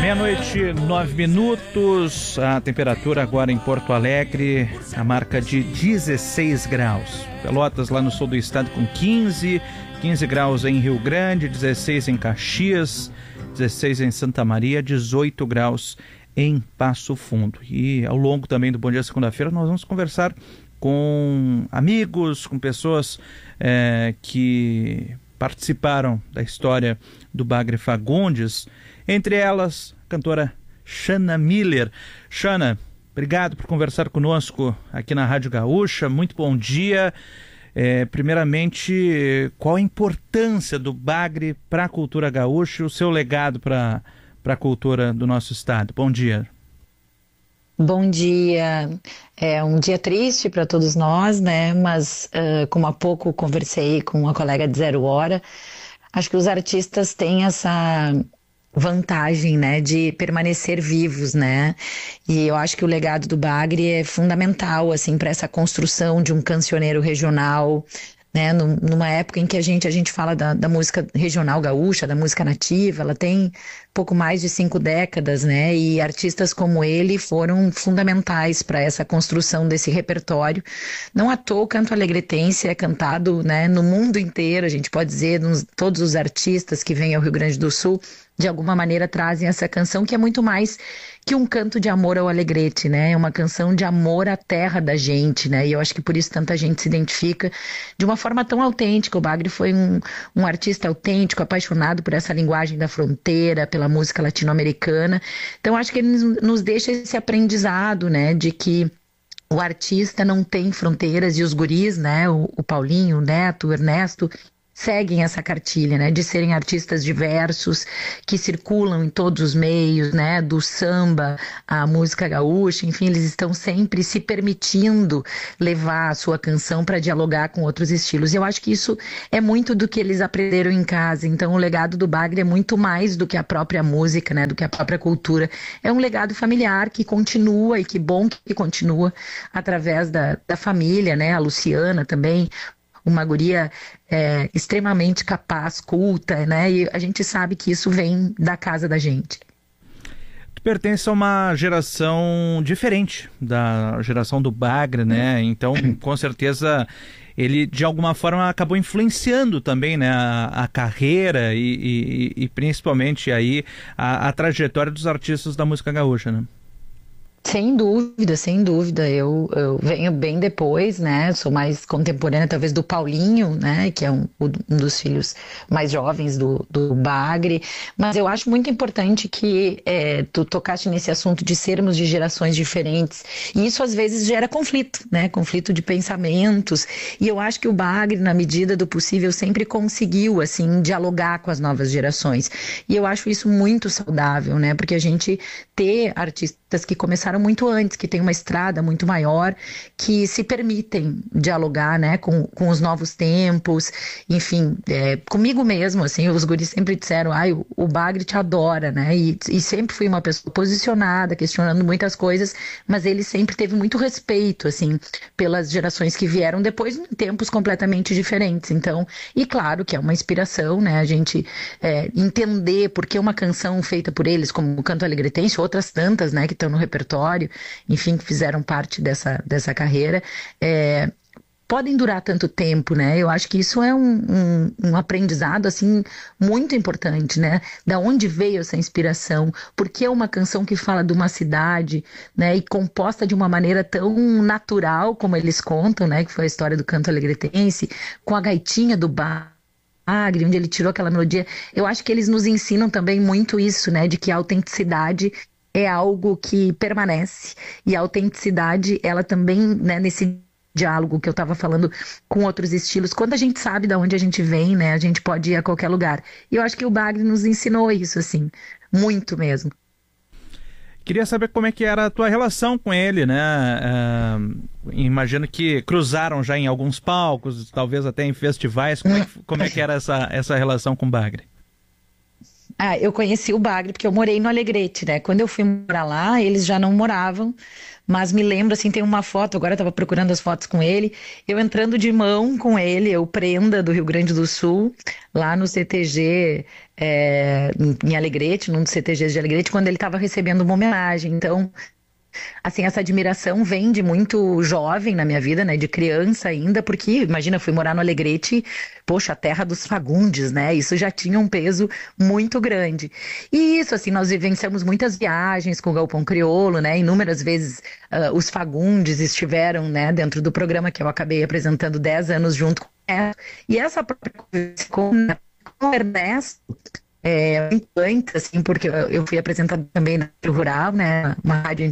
Meia-noite, 9 minutos, a temperatura agora em Porto Alegre, a marca de 16 graus. Pelotas lá no sul do estado com 15 graus em Rio Grande, 16 em Caxias, 16 em Santa Maria, 18 graus em Passo Fundo. E ao longo também do Bom Dia Segunda-feira nós vamos conversar com amigos, com pessoas que participaram da história do Bagre Fagundes, entre elas a cantora Xana Miller. Xana, obrigado por conversar conosco aqui na Rádio Gaúcha, muito bom dia. Primeiramente, qual a importância do Bagre para a cultura gaúcha e o seu legado para a cultura do nosso estado? Bom dia. Bom dia. É um dia triste para todos nós, né? Mas como há pouco conversei com uma colega de Zero Hora, acho que os artistas têm essa vantagem, né, de permanecer vivos, né? E eu acho que o legado do Bagre é fundamental, assim, para essa construção de um cancioneiro regional, né? Numa época em que a gente fala da música regional gaúcha, da música nativa, ela tem pouco mais de 5 décadas, né? E artistas como ele foram fundamentais para essa construção desse repertório. Não à toa o canto alegretense é cantado, né, no mundo inteiro, a gente pode dizer, todos os artistas que vêm ao Rio Grande do Sul, de alguma maneira trazem essa canção que é muito mais que um canto de amor ao Alegrete, né? É uma canção de amor à terra da gente, né? E eu acho que por isso tanta gente se identifica de uma forma tão autêntica. O Bagre foi um artista autêntico, apaixonado por essa linguagem da fronteira, pela música latino-americana. Então acho que ele nos deixa esse aprendizado, né? De que o artista não tem fronteiras e os guris, né? O Paulinho, o Neto, o Ernesto, seguem essa cartilha, né, de serem artistas diversos, que circulam em todos os meios, né, do samba à música gaúcha, enfim, eles estão sempre se permitindo levar a sua canção para dialogar com outros estilos. E eu acho que isso é muito do que eles aprenderam em casa. Então o legado do Bagre é muito mais do que a própria música, né, do que a própria cultura. É um legado familiar que continua, e que bom que continua através da família, né, a Luciana também, uma guria extremamente capaz, culta, né? E a gente sabe que isso vem da casa da gente. Tu pertence a uma geração diferente da geração do Bagre, né? Então, com certeza, ele de alguma forma acabou influenciando também, né, a carreira e principalmente aí a trajetória dos artistas da música gaúcha, né? Sem dúvida, sem dúvida. Eu venho bem depois, né? Sou mais contemporânea, talvez, do Paulinho, né? Que é um dos filhos mais jovens do Bagre. Mas eu acho muito importante que tu tocaste nesse assunto de sermos de gerações diferentes. E isso, às vezes, gera conflito, né? Conflito de pensamentos. E eu acho que o Bagre, na medida do possível, sempre conseguiu, assim, dialogar com as novas gerações. E eu acho isso muito saudável, né? Porque a gente ter artistas que começaram muito antes, que tem uma estrada muito maior, que se permitem dialogar, né, com os novos tempos, enfim, comigo mesmo, assim, os guris sempre disseram, o Bagre te adora, né, e sempre fui uma pessoa posicionada, questionando muitas coisas, mas ele sempre teve muito respeito, assim, pelas gerações que vieram depois, em tempos completamente diferentes. Então, e claro que é uma inspiração, né, a gente entender por que uma canção feita por eles, como o Canto Alegretense, outras tantas, né, que estão no repertório, enfim, que fizeram parte dessa carreira, podem durar tanto tempo, né? Eu acho que isso é um aprendizado, assim, muito importante, né? Da onde veio essa inspiração? Porque é uma canção que fala de uma cidade, né? E composta de uma maneira tão natural, como eles contam, né? Que foi a história do Canto Alegretense, com a gaitinha do Bagre, onde ele tirou aquela melodia. Eu acho que eles nos ensinam também muito isso, né? De que a autenticidade é algo que permanece, e a autenticidade, ela também, né, nesse diálogo que eu estava falando com outros estilos, quando a gente sabe de onde a gente vem, né, a gente pode ir a qualquer lugar. E eu acho que o Bagre nos ensinou isso, assim, muito mesmo. Queria saber como é que era a tua relação com ele, né? Imagino que cruzaram já em alguns palcos, talvez até em festivais. Como é que era essa relação com o Bagre? Ah, eu conheci o Bagre porque eu morei no Alegrete, né? Quando eu fui morar lá, eles já não moravam, mas me lembro, assim, tem uma foto, agora eu tava procurando as fotos com ele, eu entrando de mão com ele, eu prenda do Rio Grande do Sul, lá no CTG, em Alegrete, num dos CTGs de Alegrete, quando ele estava recebendo uma homenagem. Então, assim, essa admiração vem de muito jovem na minha vida, né? De criança ainda, porque, imagina, eu fui morar no Alegrete, poxa, a terra dos Fagundes, né? Isso já tinha um peso muito grande. E isso, assim, nós vivenciamos muitas viagens com o Galpão Crioulo, né? Inúmeras vezes os Fagundes estiveram, né, dentro do programa que eu acabei apresentando 10 anos junto com ela. E essa própria conversa com o Ernesto, importante, assim, porque eu fui apresentada também na Rádio Rural, né, uma rádio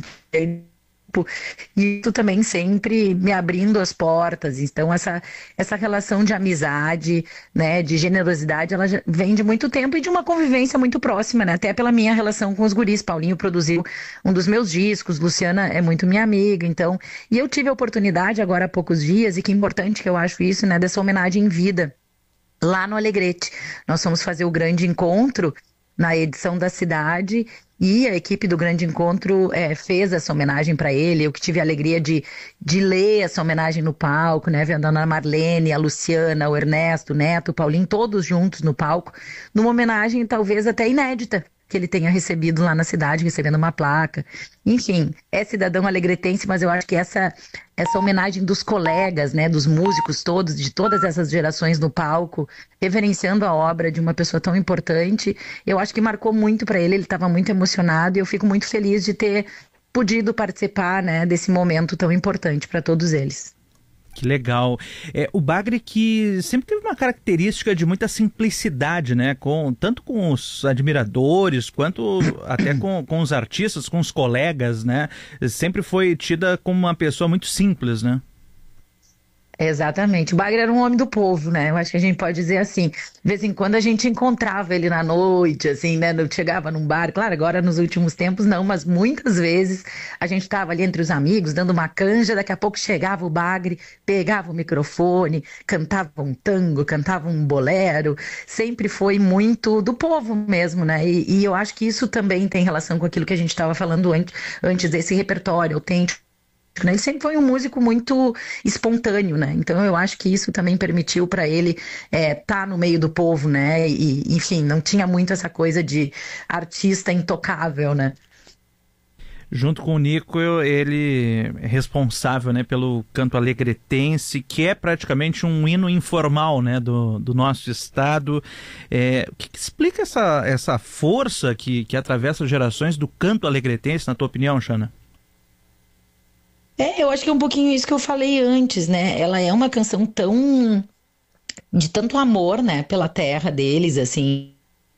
e isso também sempre me abrindo as portas. Então essa relação de amizade, né, de generosidade, ela já vem de muito tempo e de uma convivência muito próxima, né, até pela minha relação com os guris. Paulinho produziu um dos meus discos, Luciana é muito minha amiga, então, e eu tive a oportunidade agora há poucos dias, e que importante que eu acho isso, né, dessa homenagem em vida lá no Alegrete. Nós fomos fazer o grande encontro na edição da cidade e a equipe do grande encontro fez essa homenagem para ele. Eu que tive a alegria de ler essa homenagem no palco, né? Vendo a Ana Marlene, a Luciana, o Ernesto, o Neto, o Paulinho, todos juntos no palco, numa homenagem talvez até inédita que ele tenha recebido lá na cidade, recebendo uma placa. Enfim, é cidadão alegretense, mas eu acho que essa homenagem dos colegas, né, dos músicos todos, de todas essas gerações no palco, reverenciando a obra de uma pessoa tão importante, eu acho que marcou muito para ele estava muito emocionado, e eu fico muito feliz de ter podido participar, né, desse momento tão importante para todos eles. Que legal. O Bagre que sempre teve uma característica de muita simplicidade, né? Tanto com os admiradores, quanto até com os artistas, com os colegas, né? Sempre foi tida como uma pessoa muito simples, né? Exatamente. O Bagre era um homem do povo, né? Eu acho que a gente pode dizer assim. De vez em quando a gente encontrava ele na noite, assim, né? Chegava num bar. Claro, agora nos últimos tempos não, mas muitas vezes a gente estava ali entre os amigos, dando uma canja. Daqui a pouco chegava o Bagre, pegava o microfone, cantava um tango, cantava um bolero. Sempre foi muito do povo mesmo, né? E eu acho que isso também tem relação com aquilo que a gente estava falando antes desse repertório autêntico. Ele sempre foi um músico muito espontâneo, né? Então eu acho que isso também permitiu para ele tá no meio do povo, né? E, enfim, não tinha muito essa coisa de artista intocável, né? Junto com o Nico, ele é responsável, né, pelo canto alegretense, que é praticamente um hino informal, né, do nosso estado. O que explica essa força que atravessa gerações do canto alegretense, na tua opinião, Xana? Eu acho que é um pouquinho isso que eu falei antes, né? Ela é uma canção de tanto amor, né, pela terra deles, assim,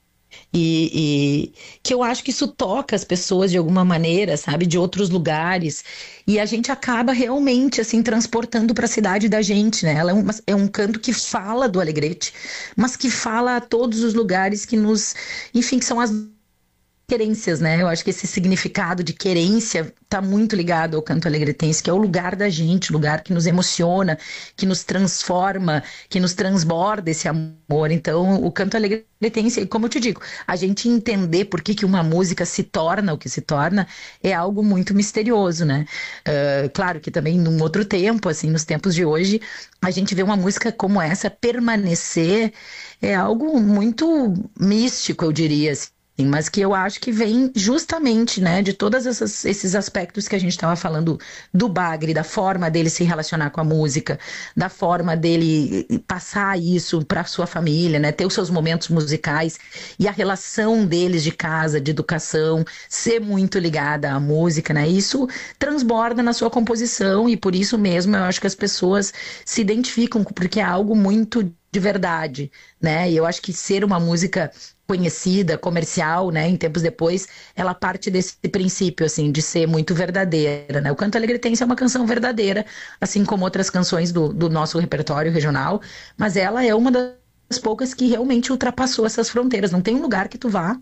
e que eu acho que isso toca as pessoas de alguma maneira, sabe, de outros lugares, e a gente acaba realmente, assim, transportando para a cidade da gente, né? Ela é um canto que fala do Alegrete, mas que fala a todos os lugares que enfim, que são as querências, né? Eu acho que esse significado de querência está muito ligado ao canto alegretense, que é o lugar da gente, o lugar que nos emociona, que nos transforma, que nos transborda esse amor. Então, o canto alegretense, como eu te digo, a gente entender por que uma música se torna o que se torna é algo muito misterioso, né? Claro que também num outro tempo, assim, nos tempos de hoje, a gente vê uma música como essa permanecer é algo muito místico, eu diria, assim. Mas que eu acho que vem justamente, né, de todos esses aspectos que a gente estava falando do Bagre, da forma dele se relacionar com a música, da forma dele passar isso para sua família, né, ter os seus momentos musicais e a relação deles de casa, de educação, ser muito ligada à música, né, isso transborda na sua composição e por isso mesmo eu acho que as pessoas se identificam, porque é algo muito de verdade, né, e eu acho que ser uma música conhecida, comercial, né, em tempos depois, ela parte desse princípio, assim, de ser muito verdadeira, né, o canto alegretense é uma canção verdadeira, assim como outras canções do nosso repertório regional, mas ela é uma das poucas que realmente ultrapassou essas fronteiras, não tem um lugar que tu vá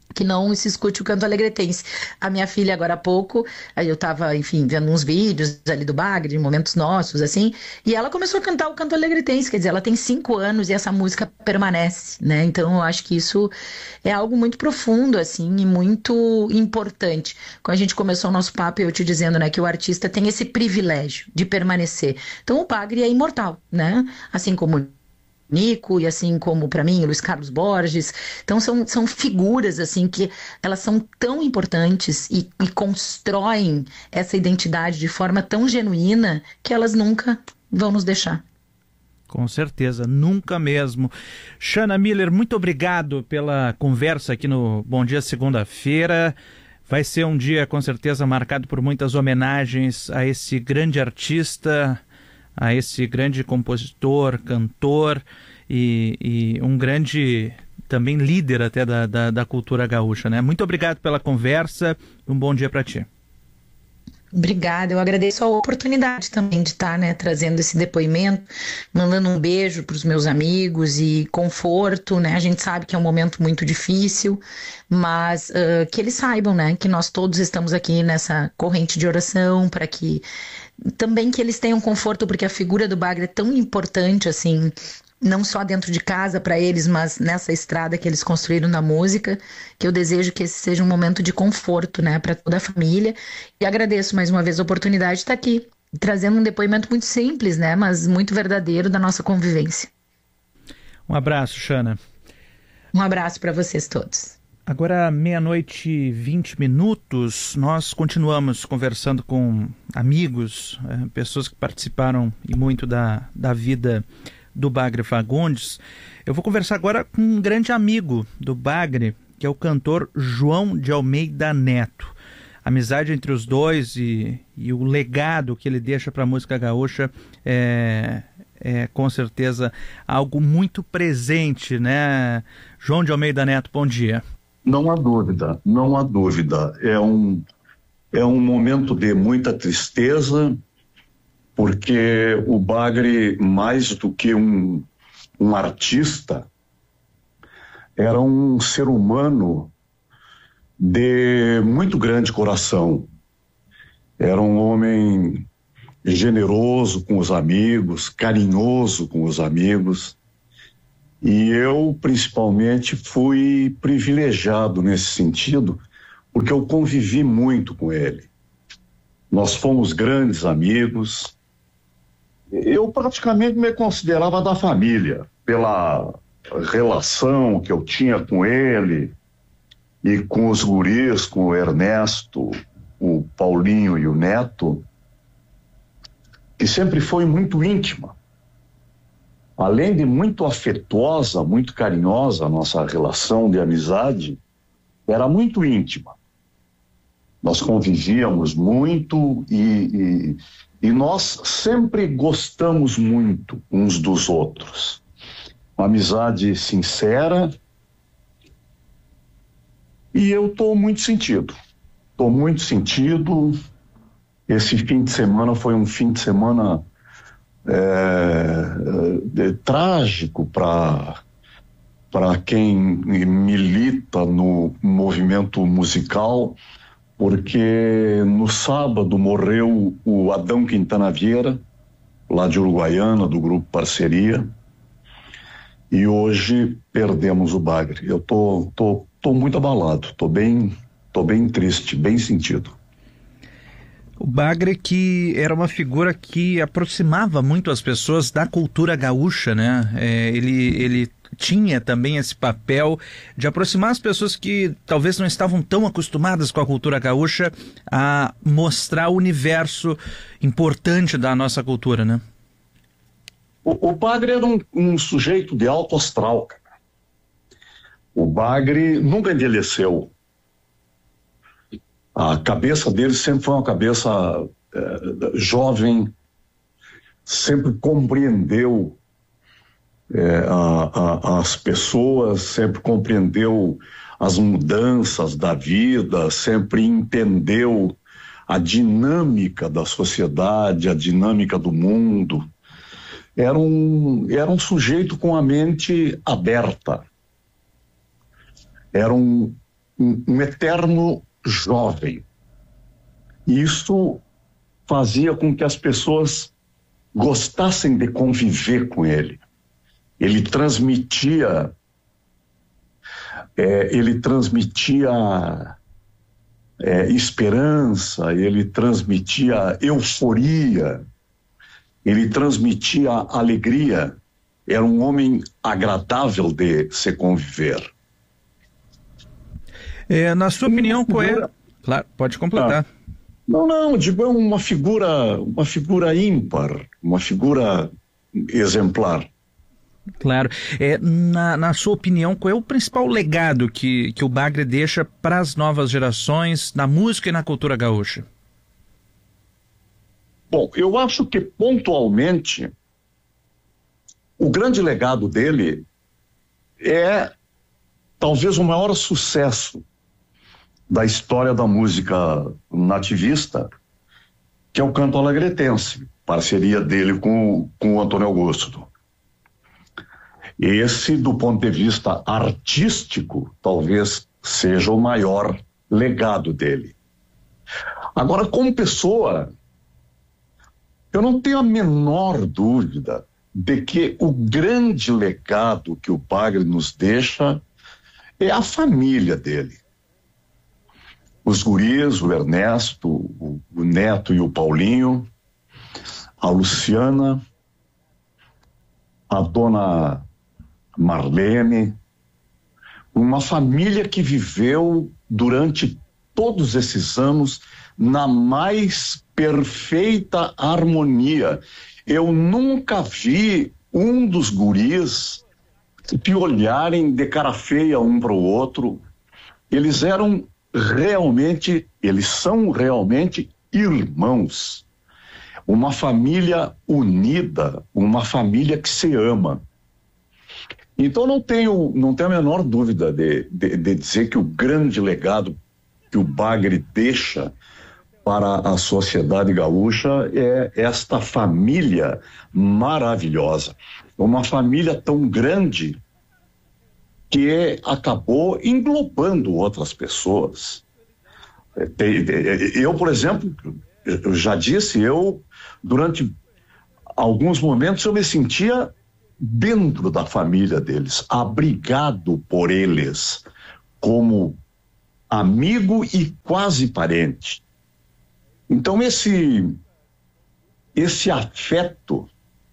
que não se escute o canto alegretense. A minha filha, agora há pouco, aí eu estava, enfim, vendo uns vídeos ali do Bagre, de momentos nossos, assim, e ela começou a cantar o canto alegretense, quer dizer, ela tem 5 anos e essa música permanece, né? Então eu acho que isso é algo muito profundo, assim, e muito importante. Quando a gente começou o nosso papo, eu te dizendo, né, que o artista tem esse privilégio de permanecer. Então o Bagre é imortal, né? Assim como Nico, e assim como para mim, Luiz Carlos Borges. Então são figuras assim que elas são tão importantes e constroem essa identidade de forma tão genuína que elas nunca vão nos deixar. Com certeza, nunca mesmo. Xana Miller, muito obrigado pela conversa aqui no Bom Dia Segunda-feira. Vai ser um dia com certeza marcado por muitas homenagens a esse grande artista, a esse grande compositor, cantor e um grande também líder até da cultura gaúcha, né? Muito obrigado pela conversa, um bom dia para ti. Obrigada, eu agradeço a oportunidade também de estar, né, trazendo esse depoimento, mandando um beijo para os meus amigos e conforto, né? A gente sabe que é um momento muito difícil, mas que eles saibam, né, que nós todos estamos aqui nessa corrente de oração para que também que eles tenham conforto, porque a figura do Bagre é tão importante, assim, não só dentro de casa para eles, mas nessa estrada que eles construíram na música, que eu desejo que esse seja um momento de conforto, né, para toda a família. E agradeço mais uma vez a oportunidade de estar aqui, trazendo um depoimento muito simples, né, mas muito verdadeiro da nossa convivência. Um abraço, Xana. Um abraço para vocês todos. Agora, 00:20, nós continuamos conversando com amigos, pessoas que participaram e muito da vida do Bagre Fagundes. Eu vou conversar agora com um grande amigo do Bagre, que é o cantor João de Almeida Neto. A amizade entre os dois e o legado que ele deixa para a música gaúcha é com certeza algo muito presente, né? João de Almeida Neto, bom dia. Não há dúvida, não há dúvida. É um momento de muita tristeza, porque o Bagre, mais do que um artista, era um ser humano de muito grande coração. Era um homem generoso com os amigos, carinhoso com os amigos. E eu, principalmente, fui privilegiado nesse sentido, porque eu convivi muito com ele. Nós fomos grandes amigos. Eu praticamente me considerava da família, pela relação que eu tinha com ele e com os guris, com o Ernesto, o Paulinho e o Neto, que sempre foi muito íntima. Além de muito afetuosa, muito carinhosa, a nossa relação de amizade era muito íntima. Nós convivíamos muito e nós sempre gostamos muito uns dos outros. Uma amizade sincera. E eu estou muito sentido. Estou muito sentido. Esse fim de semana foi um fim de semana trágico para quem milita no movimento musical, porque no sábado morreu o Adão Quintana Vieira, lá de Uruguaiana, do Grupo Parceria, e hoje perdemos o Bagre. Eu tô muito abalado, tô bem triste, bem sentido. O Bagre, que era uma figura que aproximava muito as pessoas da cultura gaúcha, né? Ele tinha também esse papel de aproximar as pessoas que talvez não estavam tão acostumadas com a cultura gaúcha a mostrar o universo importante da nossa cultura, né? O Bagre era um sujeito de alto astral, cara. O Bagre nunca envelheceu. A cabeça dele sempre foi uma cabeça jovem, sempre compreendeu as pessoas, sempre compreendeu as mudanças da vida, sempre entendeu a dinâmica da sociedade, a dinâmica do mundo. Era um sujeito com a mente aberta. Era um um eterno jovem. E isso fazia com que as pessoas gostassem de conviver com ele. Ele transmitia esperança, ele transmitia euforia, ele transmitia alegria. Era um homem agradável de se conviver. Na sua opinião, qual é? Claro, pode completar. Não, digo, é uma figura ímpar, uma figura exemplar. Claro. Na sua opinião, qual é o principal legado que o Bagre deixa para as novas gerações na música e na cultura gaúcha? Bom, eu acho que pontualmente o grande legado dele é talvez o maior sucesso da história da música nativista, que é o Canto Alegretense, parceria dele com o Antônio Augusto. Esse, do ponto de vista artístico, talvez seja o maior legado dele. Agora, como pessoa, eu não tenho a menor dúvida de que o grande legado que o Bagre nos deixa é a família dele. Os guris, o Ernesto, o Neto e o Paulinho, a Luciana, a dona Marlene, uma família que viveu durante todos esses anos na mais perfeita harmonia. Eu nunca vi um dos guris se olharem de cara feia um para o outro. Eles são realmente irmãos. Uma família unida, uma família que se ama. Então não tenho a menor dúvida de dizer que o grande legado que o Bagre deixa para a sociedade gaúcha é esta família maravilhosa. Uma família tão grande que acabou englobando outras pessoas. Eu, por exemplo, eu já disse, durante alguns momentos eu me sentia dentro da família deles, abrigado por eles, como amigo e quase parente. Então esse afeto,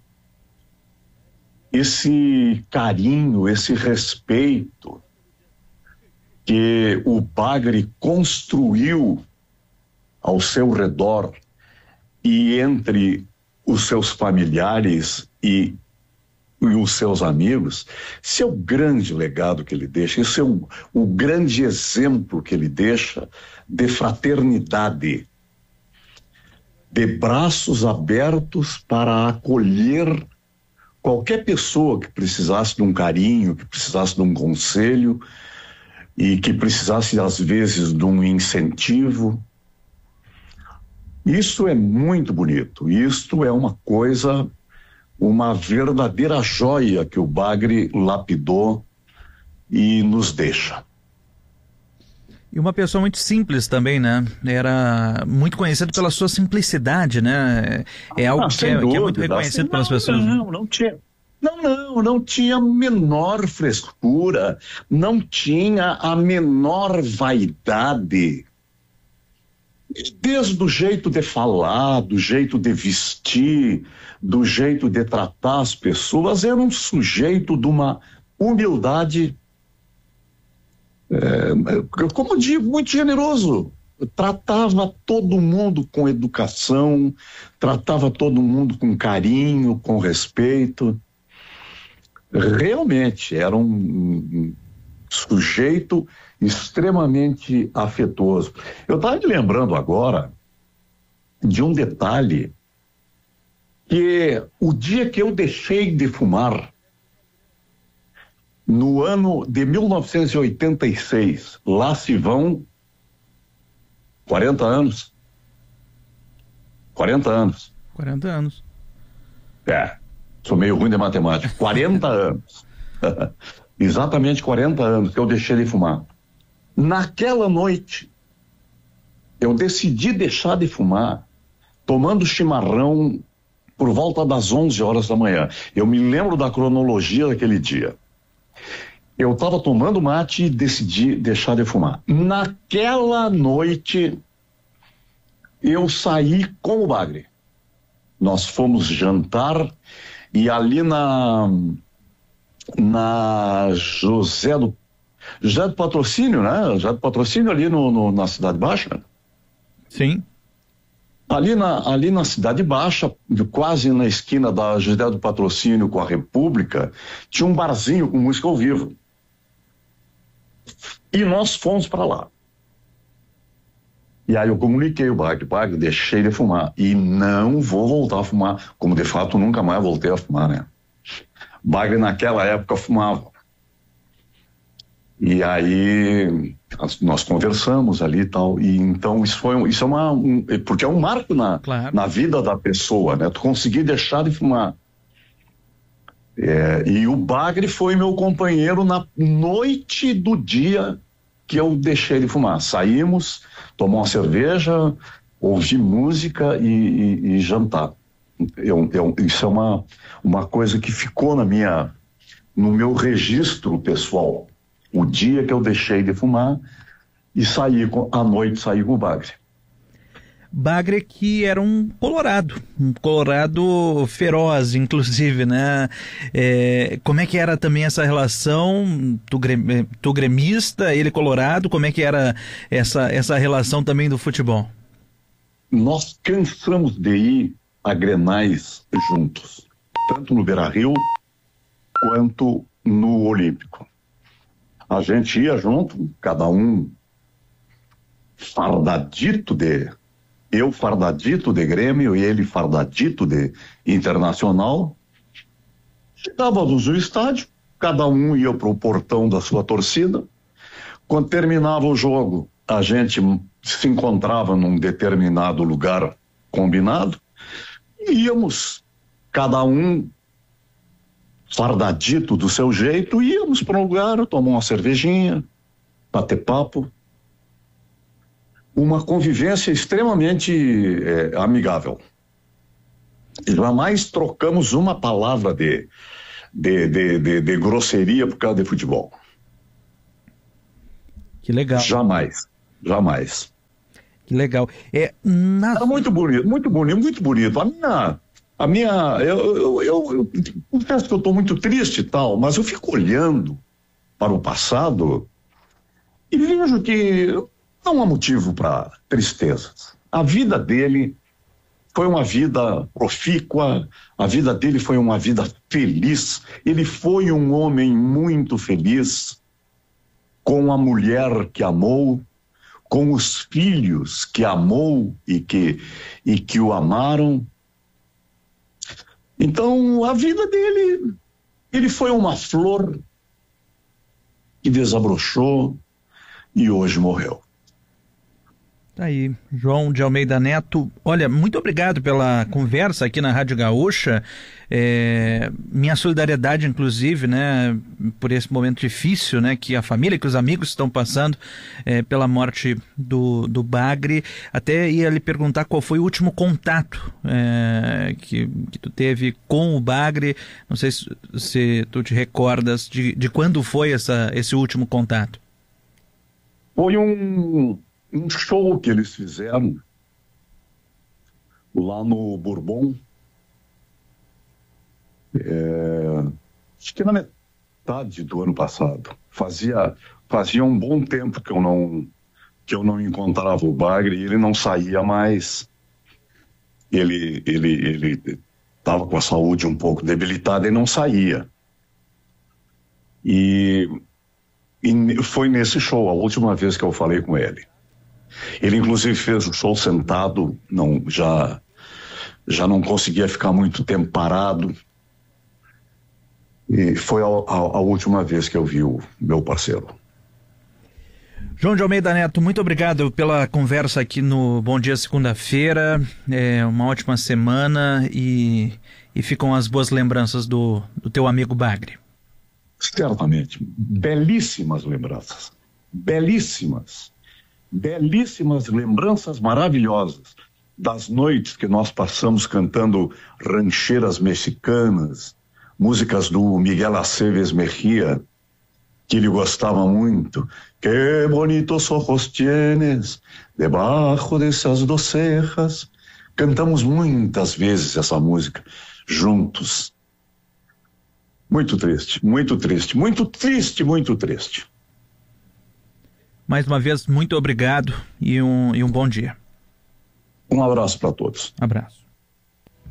esse carinho, esse respeito que o Bagre construiu ao seu redor e entre os seus familiares e os seus amigos, esse é o grande legado que ele deixa, esse é o grande exemplo que ele deixa de fraternidade, de braços abertos para acolher qualquer pessoa que precisasse de um carinho, que precisasse de um conselho e que precisasse, às vezes, de um incentivo. Isso é muito bonito, isto é uma verdadeira joia que o Bagre lapidou e nos deixa. E uma pessoa muito simples também, né? Era muito conhecido pela sua simplicidade, né? É algo que é muito reconhecido pelas pessoas. Não tinha a menor frescura, não tinha a menor vaidade. Desde o jeito de falar, do jeito de vestir, do jeito de tratar as pessoas, era um sujeito de uma humildade, como eu digo, muito generoso. Tratava todo mundo com educação, tratava todo mundo com carinho, com respeito. Realmente era um sujeito extremamente afetuoso. Eu estava me lembrando agora de um detalhe, que o dia que eu deixei de fumar, no ano de 1986, lá se vão 40 anos. 40 anos. 40 anos. Sou meio ruim de matemática. 40 anos. Exatamente 40 anos que eu deixei de fumar. Naquela noite, eu decidi deixar de fumar, tomando chimarrão por volta das 11 horas da manhã. Eu me lembro da cronologia daquele dia. Eu estava tomando mate e decidi deixar de fumar. Naquela noite, eu saí com o Bagre. Nós fomos jantar e ali na José do Patrocínio, né? José do Patrocínio ali na Cidade Baixa. Sim. Ali na Cidade Baixa, quase na esquina da José do Patrocínio com a República, tinha um barzinho com música ao vivo. E nós fomos para lá. E aí eu comuniquei o Bagre, deixei de fumar. E não vou voltar a fumar, como de fato nunca mais voltei a fumar, né? Bagre naquela época fumava. E aí nós conversamos ali e tal. E então porque é um marco na vida da pessoa, né? Tu conseguir deixar de fumar. E o Bagre foi meu companheiro na noite do dia que eu deixei de fumar. Saímos, tomamos uma cerveja, ouvir música e jantar. Isso é uma coisa que ficou no meu registro pessoal. O dia que eu deixei de fumar e à noite saí com o Bagre. Bagre que era um colorado feroz, inclusive, né? Como é que era também essa relação, tu gremista, ele colorado, como é que era essa relação também do futebol? Nós cansamos de ir a Grenais juntos, tanto no Beira-Rio quanto no Olímpico. A gente ia junto, cada um eu fardadito de Grêmio e ele fardadito de Internacional. Chegávamos no estádio, cada um ia para o portão da sua torcida. Quando terminava o jogo, a gente se encontrava num determinado lugar combinado e íamos, cada um fardadito do seu jeito, íamos para um lugar, tomar uma cervejinha, bater papo. Uma convivência extremamente amigável. Jamais trocamos uma palavra de grosseria por causa de futebol. Que legal. Jamais. Que legal. Era muito bonito, muito bonito, muito bonito. Eu confesso que eu estou muito triste e tal, mas eu fico olhando para o passado e vejo que não há motivo para tristezas. A vida dele foi uma vida profícua, a vida dele foi uma vida feliz. Ele foi um homem muito feliz, com a mulher que amou, com os filhos que amou e que o amaram. Então, a vida dele, ele foi uma flor que desabrochou e hoje morreu. Tá aí, João de Almeida Neto. Olha, muito obrigado pela conversa aqui na Rádio Gaúcha. Minha solidariedade, inclusive, né, por esse momento difícil, né, que a família, que os amigos estão passando pela morte do Bagre. Até ia lhe perguntar qual foi o último contato que tu teve com o Bagre. Não sei se tu te recordas de quando foi esse último contato. Foi um show que eles fizeram lá no Bourbon. Acho que na metade do ano passado. Fazia um bom tempo que eu não encontrava o Bagre e ele não saía mais. Ele estava com a saúde um pouco debilitada e não saía. E foi nesse show, a última vez que eu falei com ele. Ele inclusive fez o show sentado, já não conseguia ficar muito tempo parado. E foi a última vez que eu vi o meu parceiro. João de Almeida Neto, muito obrigado pela conversa aqui no Bom Dia Segunda-feira. Uma ótima semana e ficam as boas lembranças do teu amigo Bagre. Certamente. Belíssimas lembranças. belíssimas lembranças maravilhosas das noites que nós passamos cantando rancheras mexicanas, músicas do Miguel Aceves Mejía, que ele gostava muito. Que bonitos ojos tienes debajo dessas dos cejas. Cantamos muitas vezes essa música juntos. Muito triste, muito triste, muito triste, muito triste. Mais uma vez, muito obrigado e um bom dia. Um abraço para todos. Abraço.